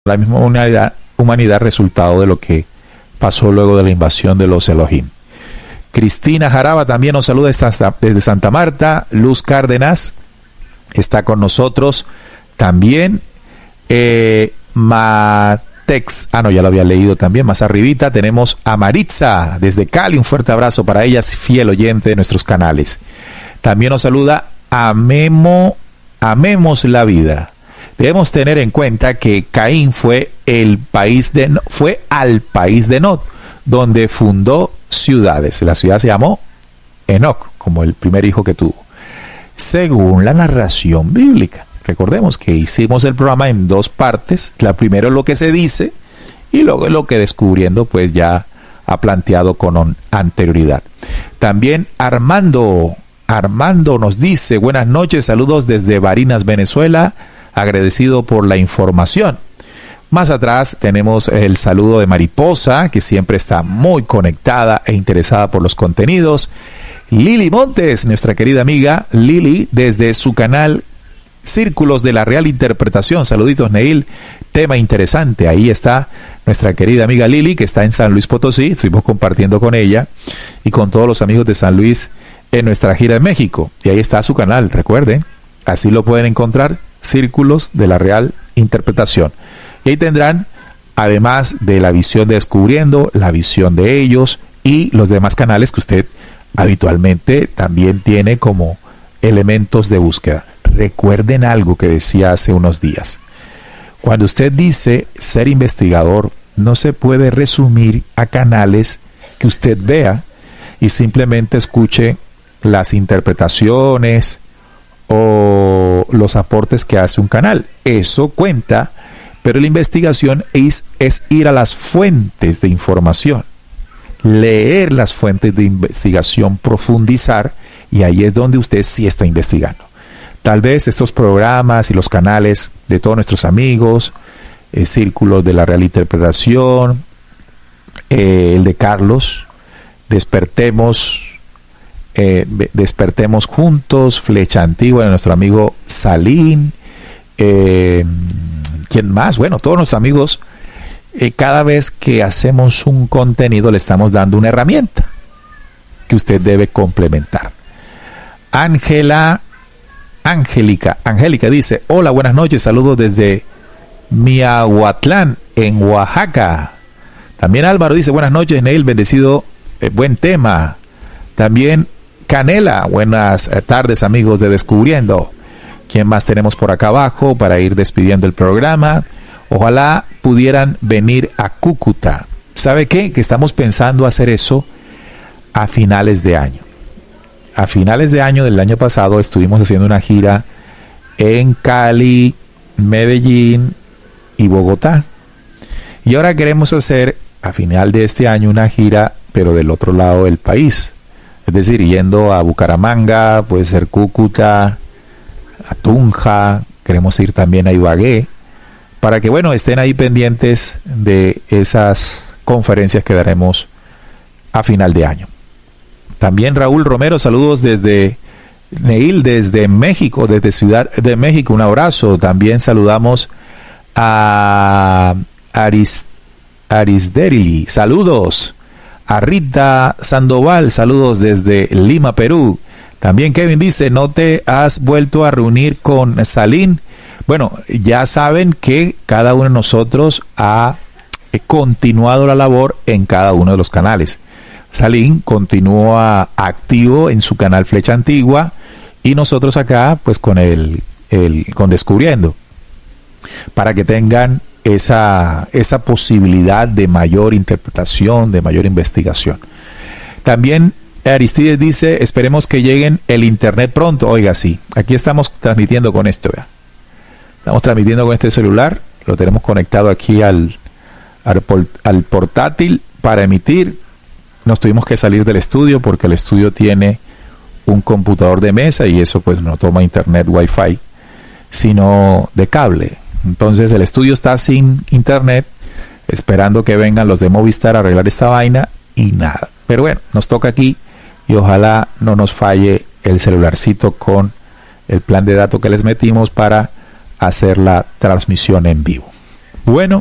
la misma humanidad resultado de lo que pasó luego de la invasión de los Elohim. Cristina Jaraba también nos saluda desde Santa Marta. Luz Cárdenas está con nosotros también. Matex, ya lo había leído también, más arribita tenemos a Maritza desde Cali, un fuerte abrazo para ella, fiel oyente de nuestros canales. También nos saluda Amemos la vida. Debemos tener en cuenta que Caín fue al país de Nod, donde fundó ciudades. La ciudad se llamó Enoc, como el primer hijo que tuvo, según la narración bíblica. Recordemos que hicimos el programa en dos partes. La primera es lo que se dice y luego es lo que Descubriendo pues ya ha planteado con anterioridad. También Armando nos dice: buenas noches, saludos desde Barinas, Venezuela, agradecido por la información. Más atrás tenemos el saludo de Mariposa, que siempre está muy conectada e interesada por los contenidos. Lili Montes, nuestra querida amiga Lili, desde su canal Círculos de la Real Interpretación. Saluditos, Neil, tema interesante. Ahí está nuestra querida amiga Lili, que está en San Luis Potosí. Estuvimos compartiendo con ella y con todos los amigos de San Luis en nuestra gira en México. Y ahí está su canal, recuerden, así lo pueden encontrar, Círculos de la Real Interpretación. Y ahí tendrán, además de la visión de Descubriendo, la visión de ellos y los demás canales que usted habitualmente también tiene como elementos de búsqueda. Recuerden algo que decía hace unos días. Cuando usted dice ser investigador, no se puede resumir a canales que usted vea y simplemente escuche las interpretaciones o los aportes que hace un canal. Eso cuenta, pero la investigación es ir a las fuentes de información, leer las fuentes de investigación, profundizar, y ahí es donde usted sí está investigando. Tal vez estos programas y los canales de todos nuestros amigos, Círculos de la Real Interpretación, el de Carlos, Despertemos Juntos, Flecha Antigua de nuestro amigo Salín, ¿quién más? Bueno, todos nuestros amigos, cada vez que hacemos un contenido le estamos dando una herramienta que usted debe complementar. Angélica dice: hola, buenas noches, saludos desde Miahuatlán, en Oaxaca. También Álvaro dice: buenas noches, Neil, bendecido, buen tema. También Canela, buenas tardes, amigos de Descubriendo. ¿Quién más tenemos por acá abajo para ir despidiendo el programa? Ojalá pudieran venir a Cúcuta. ¿Sabe qué? Que estamos pensando hacer eso a finales de año. A finales de año del año pasado estuvimos haciendo una gira en Cali, Medellín y Bogotá. Y ahora queremos hacer a final de este año una gira, pero del otro lado del país. Es decir, yendo a Bucaramanga, puede ser Cúcuta, a Tunja, queremos ir también a Ibagué, para que, bueno, estén ahí pendientes de esas conferencias que daremos a final de año. También Raúl Romero, saludos desde Neil, desde México, desde Ciudad de México, un abrazo. También saludamos a Arisderili, saludos. A Rita Sandoval, saludos desde Lima, Perú. También Kevin dice: ¿no te has vuelto a reunir con Salín? Bueno, ya saben que cada uno de nosotros ha continuado la labor en cada uno de los canales. Salín continúa activo en su canal Flecha Antigua y nosotros acá pues con con Descubriendo, para que tengan esa posibilidad de mayor interpretación, de mayor investigación. También Aristides dice: esperemos que lleguen el internet pronto. Oiga, sí, aquí estamos transmitiendo con esto, ¿verdad? Estamos transmitiendo con este celular, lo tenemos conectado aquí al portátil para emitir. Nos tuvimos que salir del estudio porque el estudio tiene un computador de mesa y eso pues no toma internet wifi, sino de cable. Entonces el estudio está sin internet, esperando que vengan los de Movistar a arreglar esta vaina y nada. Pero bueno, nos toca aquí y ojalá no nos falle el celularcito con el plan de datos que les metimos para hacer la transmisión en vivo. Bueno,